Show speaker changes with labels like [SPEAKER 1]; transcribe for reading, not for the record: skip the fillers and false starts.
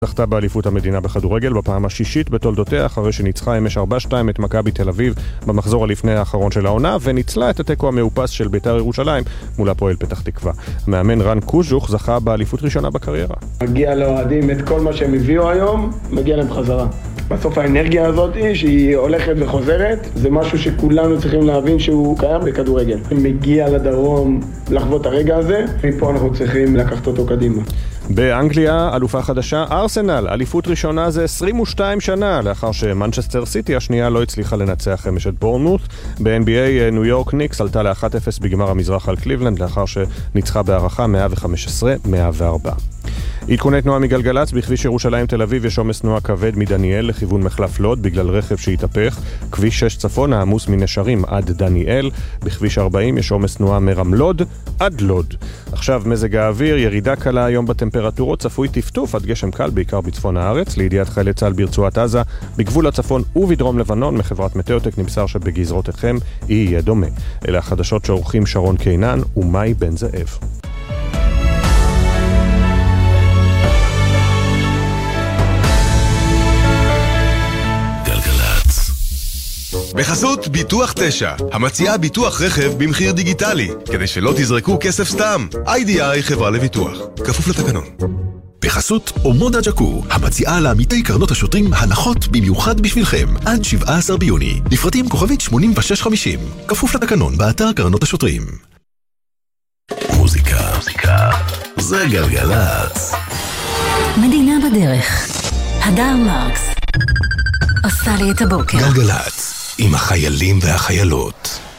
[SPEAKER 1] זכתה באליפות המדינה בכדורגל בפעם השישית בתולדותיה אחרי שניצחה אמש 4-2 את מכבי תל אביב במחזור הלפני האחרון של העונה וניצלה את התיקו המאופס של בית"ר ירושלים מול הפועל פתח תקווה. המאמן רן קוז'וך זכה באליפות ראשונה בקריירה.
[SPEAKER 2] מגיע לאוהדים את כל מה שהם הביאו היום, מגיע להם חזרה. בסוף האנרגיה הזאת שהיא הולכת וחוזרת, זה משהו שכולנו צריכים להבין שהוא קיים בכדורגל. מגיע לדרום לחוות הרגע הזה, מפה אנחנו צריכים לקחת אותו קדימה.
[SPEAKER 1] באנגליה, אלופה חדשה, ארסנל, אליפות ראשונה זה 22 שנה, לאחר שמנצ'סטר סיטי השנייה לא הצליחה לנצח אמש את בורנמות'. ב-NBA, ניו יורק ניקס עלתה ל-1-0 בגמר המזרח על קליבלנד, לאחר שניצחה בהערכה 115-104. עדכוני תנועה מגלגלץ, בכביש ירושלים תל אביב יש עומס תנועה כבד מדניאל לכיוון מחלף לוד בגלל רכב שהתהפך. כביש 6 צפון העמוס מנשרים עד דניאל. בכביש 40 יש עומס תנועה מרמלוד עד לוד. עכשיו מזג האוויר, ירידה קלה היום בטמפרטורות, צפוי טפטוף עד גשם קל בעיקר בצפון הארץ. לידיעת חיילי צה"ל ברצועת עזה, בגבול הצפון ובדרום לבנון, מחברת מטאוטק נמסר שבגזרותיכם יהיה דומה. אלה החדשות שעורכים שרון קינן ומאי בן זאב.
[SPEAKER 3] בחסות ביטוח 9, המציעה ביטוח רכב במחיר דיגיטלי, כדי שלא תזרקו כסף סתם. IDI חברה לביטוח, כפוף לתקנון.
[SPEAKER 4] בחסות אומודה ג'קו, המציעה לעמיתי קרנות השוטרים הנחות במיוחד בשבילכם, עד 17 ביוני. לפרטים כוכבית 8650, כפוף לתקנון באתר קרנות השוטרים. מוזיקה. זה גלגלץ.
[SPEAKER 5] מדינה בדרך. הדר מרקס עושה לי את הבוקר.
[SPEAKER 4] גלגלץ, עם החיילים והחיילות.